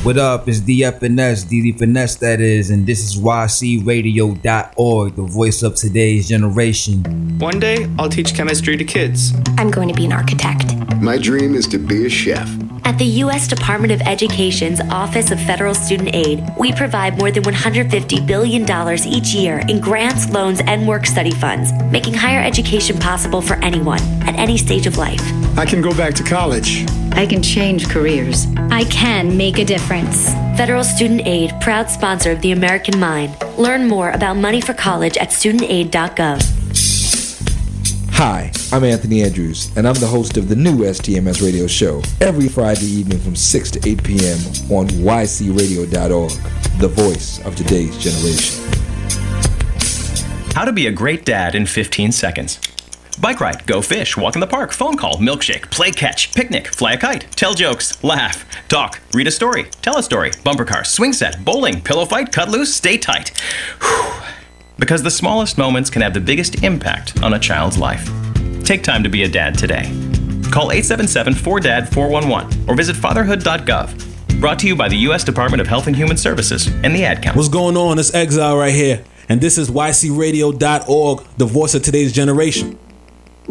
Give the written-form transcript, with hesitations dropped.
What up? It's DFNS, DD Finesse that is, and this is YCRadio.org, the voice of today's generation. One day, I'll teach chemistry to kids. I'm going to be an architect. My dream is to be a chef. At the U.S. Department of Education's Office of Federal Student Aid, we provide more than $150 billion each year in grants, loans, and work-study funds, making higher education possible for anyone at any stage of life. I can go back to college. I can change careers. I can make a difference. Federal Student Aid, proud sponsor of the American Mind. Learn more about money for college at studentaid.gov. Hi, I'm Anthony Andrews, and I'm the host of the new STMS radio show every Friday evening from 6 to 8 p.m. on YCRadio.org, the voice of today's generation. How to be a great dad in 15 seconds. Bike ride, go fish, walk in the park, phone call, milkshake, play catch, picnic, fly a kite, tell jokes, laugh, talk, read a story, tell a story, bumper car, swing set, bowling, pillow fight, cut loose, stay tight. Whew. Because the smallest moments can have the biggest impact on a child's life. Take time to be a dad today. Call 877-4DAD-411 or visit fatherhood.gov. Brought to you by the U.S. Department of Health and Human Services and the Ad Council. What's going on? It's Exile right here. And this is YCRadio.org, the voice of today's generation.